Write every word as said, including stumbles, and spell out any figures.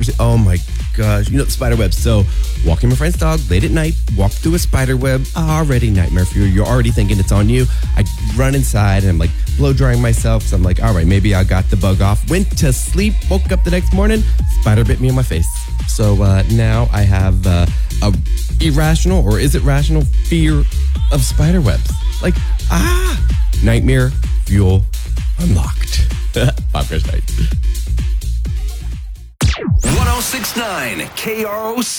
seriously, oh my gosh. You know, the spider web. So, walking my friend's dog late at night, walk through a spider web, already nightmare fuel. You're already thinking it's on you. I run inside and I'm like blow drying myself. So I'm like, all right, maybe I got the bug off. Went to sleep, woke up the next morning, spider bit me in my face. So uh, now I have uh, a irrational, or is it rational, fear of spider webs. Like, ah, nightmare fuel unlocked. Bob Crush Night. one oh six point nine K R O C.